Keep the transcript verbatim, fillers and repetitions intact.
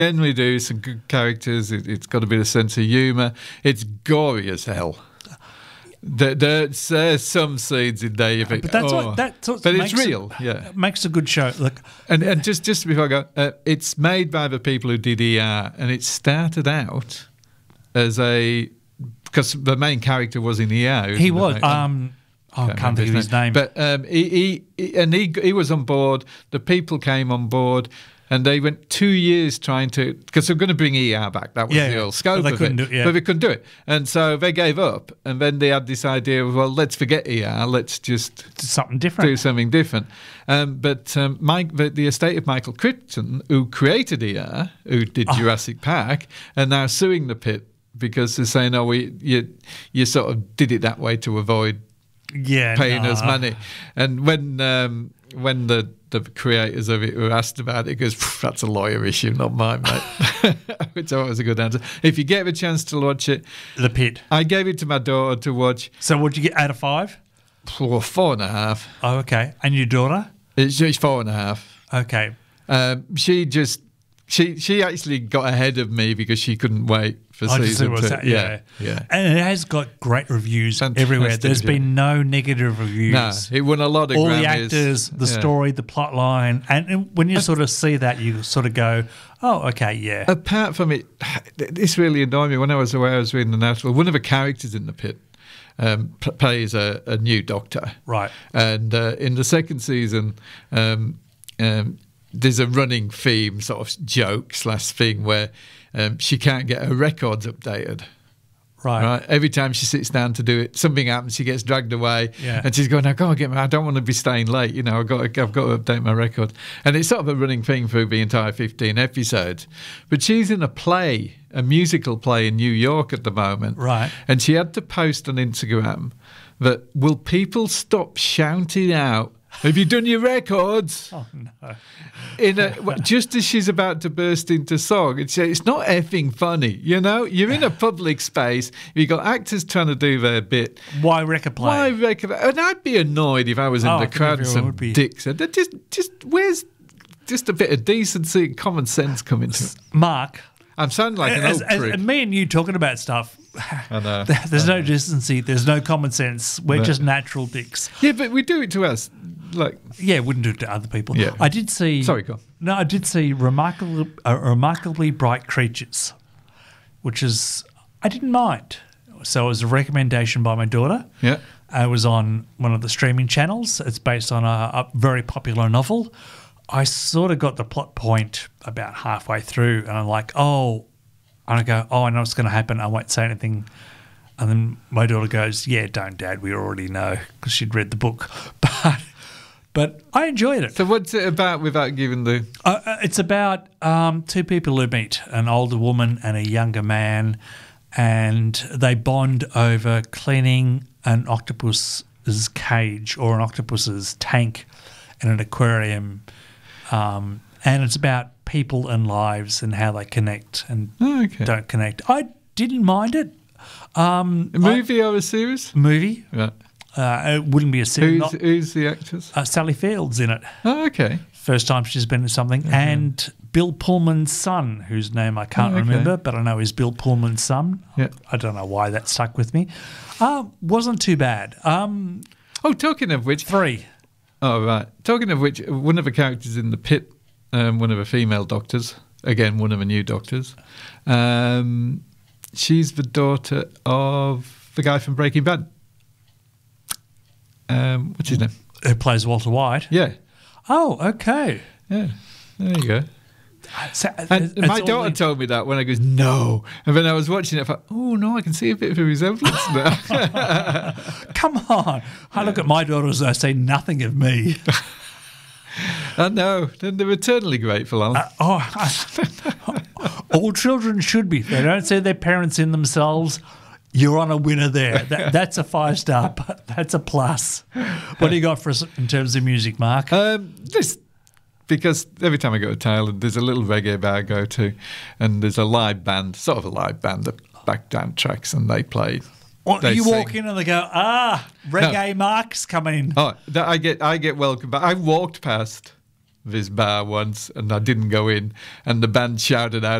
generally do some good characters. It, it's got a bit of sense of humour. It's gory as hell. There, there's, there's some scenes in there you think, but that's oh. what that's what but makes it's real, it, yeah. Makes a good show. Look, and and just just before I go, uh, it's made by the people who did E R, and it started out as a because the main character was in E R. He was. Um, oh, I can't think of his name. But um, he, he, he and he he was on board. The people came on board. And they went two years trying to, because they were going to bring E R back. That was yeah, the whole scope they of couldn't it. Do, yeah. But they couldn't do it. And so they gave up. And then they had this idea of, well, let's forget E R. Let's just something different. do something different. Um, but um, Mike, the, the estate of Michael Crichton, who created E R, who did oh. Jurassic Park, are now suing the pit because they're saying, oh, we, you, you sort of did it that way to avoid yeah, paying no. us money. And when um, when the the creators of it were asked about it, he goes, that's a lawyer issue, not mine, mate. Which I thought was a good answer. If you get a chance to watch it. The Pit. I gave it to my daughter to watch. So what'd you get out of five? Four, four and a half. Oh, okay. And your daughter? It's, it's four and a half. Okay. Um, she just, she she actually got ahead of me because she couldn't wait for I season two. That, yeah, yeah. And it has got great reviews Fantastic everywhere. There's review. been no negative reviews. No, it won a lot of All Grammys. the actors, the yeah. story, the plot line. And when you sort of see that, you sort of go, oh, okay, yeah. Apart from it, this really annoyed me. When I was away, I was reading an article. One of the characters in the pit um, p- plays a, a new doctor. Right. And uh, in the second season, um, um, there's a running theme, sort of joke slash thing where um, she can't get her records updated. Right. Right. Every time she sits down to do it, something happens. She gets dragged away, yeah. and she's going, "I gotta get. My, I don't want to be staying late. You know, I've got. To, I've got to update my record." And it's sort of a running thing through the entire fifteen episodes. But she's in a play, a musical play in New York at the moment, right? And she had to post on Instagram that, "Will people stop shouting out? Have you done your records?" Oh no! In a, just as she's about to burst into song, it's it's not effing funny, you know. You're in a public space. You've got actors trying to do their bit. Why record play? Why record? And I'd be annoyed if I was in oh, the crowd and some be. dick said, "Just, just where's just a bit of decency and common sense coming to it?" Mark, I'm sounding like an as, old as, prick. as me and you talking about stuff. I know. There's I no know. decency. There's no common sense. We're No. just natural dicks. Yeah, but we do it to us. Like, yeah, wouldn't do it to other people. Yeah. I did see. Sorry, go on. No, I did see remarkably, uh, remarkably bright creatures, which is I didn't mind. So it was a recommendation by my daughter. Yeah. Uh, it was on one of the streaming channels. It's based on a, a very popular novel. I sort of got the plot point about halfway through, and I'm like, oh, and I go, oh, I know what's going to happen. I won't say anything. And then my daughter goes, yeah, don't, Dad. We already know, because she'd read the book. But but I enjoyed it. So what's it about without giving the... Uh, uh, it's about um, two people who meet, an older woman and a younger man, and they bond over cleaning an octopus's cage or an octopus's tank in an aquarium. Um, and it's about people and lives and how they connect and Oh, okay. don't connect. I didn't mind it. Um, A movie or a series? I, movie. Right. Uh, it wouldn't be a series. Who's, Not, who's the actors? uh, Sally Field's in it. Oh, okay. First time she's been in something. Mm-hmm. And Bill Pullman's son, whose name I can't Oh, okay. remember, but I know is Bill Pullman's son. Yeah. I don't know why that stuck with me. Uh, wasn't too bad. Um, Oh, talking of which... three. Oh, right. Talking of which, one of the characters in The Pit, um, one of the female doctors, again, one of the new doctors, um, she's the daughter of the guy from Breaking Bad. Um, what's his name? Who plays Walter White. Yeah. Oh, okay. Yeah. There you go. So, And it's my all daughter in- told me that when I goes, no. And when I was watching it, I thought, oh, no, I can see a bit of a resemblance there. Come on. I look at my daughters and I say nothing of me. I know. Then they're eternally grateful, Alan. Uh, oh, I, all children should be. If they don't see their parents in themselves, you're on a winner there. That, that's a five star. That's a plus. What do you got for us in terms of music, Mark? Um, this, because every time I go to Thailand, there's a little reggae bar I go to, and there's a live band, sort of a live band that background tracks, and they play. Or they you sing. walk in and they go, ah, reggae Mark's coming in. Oh, that I get, I get welcome back. I walked past this bar once, and I didn't go in, and the band shouted out